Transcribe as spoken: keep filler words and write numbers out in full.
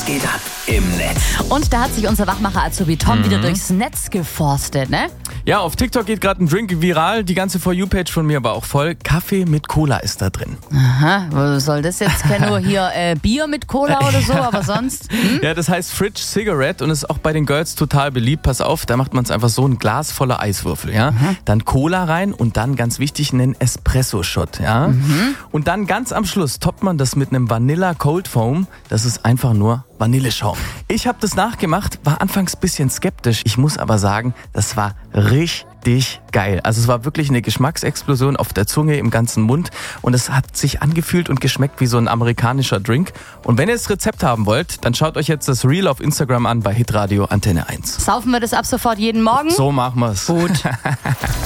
Was geht ab im Netz? Und da hat sich unser Wachmacher-Azubi Tom mhm. wieder durchs Netz geforstet, ne? Ja, auf TikTok geht gerade ein Drink viral. Die ganze For You-Page von mir war auch voll. Kaffee mit Cola ist da drin. Aha, was soll das jetzt? Kein nur hier äh, Bier mit Cola oder so, aber sonst? Hm? Ja, das heißt Fridge Cigarette und ist auch bei den Girls total beliebt. Pass auf, da macht man es einfach so, ein Glas voller Eiswürfel, ja. Mhm. Dann Cola rein und dann, ganz wichtig, einen Espresso-Shot, ja. Mhm. Und dann ganz am Schluss toppt man das mit einem Vanilla Cold Foam. Das ist einfach nur Vanilleschaum. Ich habe das nachgemacht, war anfangs ein bisschen skeptisch. Ich muss aber sagen, das war richtig geil. Also es war wirklich eine Geschmacksexplosion auf der Zunge, im ganzen Mund. Und es hat sich angefühlt und geschmeckt wie so ein amerikanischer Drink. Und wenn ihr das Rezept haben wollt, dann schaut euch jetzt das Reel auf Instagram an bei Hitradio Antenne eins. Saufen wir das ab sofort jeden Morgen? So machen wir's. Gut.